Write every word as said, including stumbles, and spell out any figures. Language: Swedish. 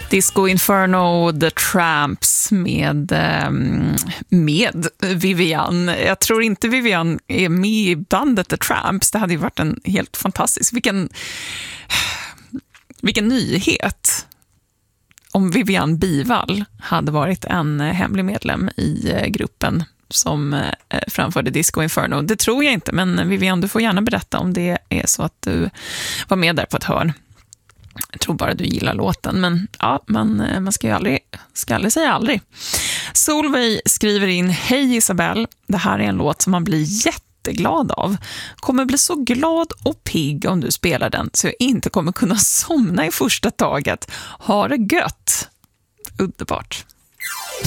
Disco Inferno, The Tramps med, med Vivian. Jag tror inte Vivian är med i bandet The Tramps. Det hade ju varit en helt fantastisk. Vilken, vilken nyhet om Vivian Bivall hade varit en hemlig medlem i gruppen som framförde Disco Inferno. Det tror jag inte, men Vivian, du får gärna berätta om det är så att du var med där på ett hörn. Jag tror bara du gillar låten, men ja, man, man ska ju aldrig, ska aldrig säga aldrig. Solveig skriver in: Hej Isabel, det här är en låt som man blir jätteglad av. Kommer bli så glad och pigg om du spelar den så jag inte kommer kunna somna i första taget. Ha det gött. Underbart.